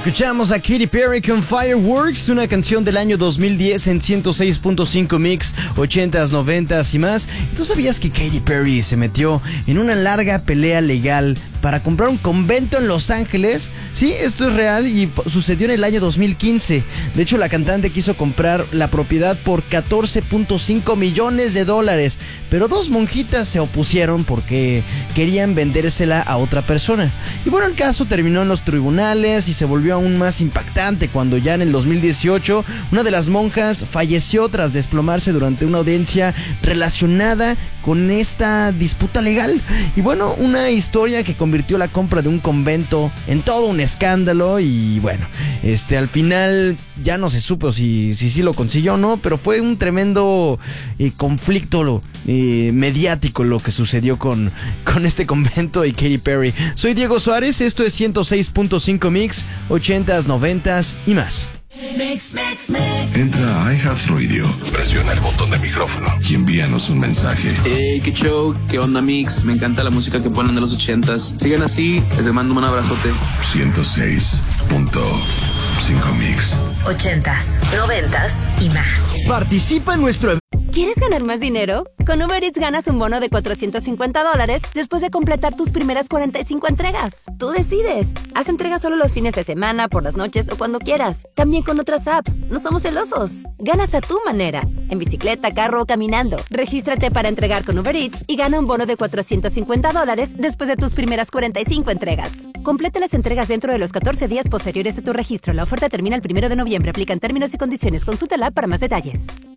Escuchamos a Katy Perry con Fireworks, una canción del año 2010 en 106.5 Mix, 80s, 90s y más. ¿Tú sabías que Katy Perry se metió en una larga pelea legal para comprar un convento en Los Ángeles? Sí, esto es real y sucedió en el año 2015. De hecho, la cantante quiso comprar la propiedad por $14.5 millones, pero dos monjitas se opusieron porque querían vendérsela a otra persona. Y bueno, el caso terminó en los tribunales y se volvió aún más impactante cuando ya en el 2018 una de las monjas falleció tras desplomarse durante una audiencia relacionada con esta disputa legal. Y bueno, una historia que convirtió la compra de un convento en todo un escándalo. Y bueno, al final ya no se supo si lo consiguió o no, pero fue un tremendo conflicto mediático lo que sucedió con este convento y Katy Perry. Soy Diego Suárez, esto es 106.5 Mix, 80s, 90s y más. Entra a iHeartRadio, presiona el botón de micrófono y envíanos un mensaje. Hey, qué show, qué onda Mix, me encanta la música que ponen de los 80s. Sigan así, les mando un abrazote. 106.5 Mix, 80s, 90s y más. Participa en nuestro ¿Quieres ganar más dinero? Con Uber Eats ganas un bono de $450 después de completar tus primeras 45 entregas. Tú decides. Haz entregas solo los fines de semana, por las noches o cuando quieras. También con otras apps. No somos celosos. Ganas a tu manera. En bicicleta, carro o caminando. Regístrate para entregar con Uber Eats y gana un bono de $450 después de tus primeras 45 entregas. Completa las entregas dentro de los 14 días posteriores a tu registro. La oferta termina el 1 de noviembre. Aplican términos y condiciones. Consulta la app para más detalles.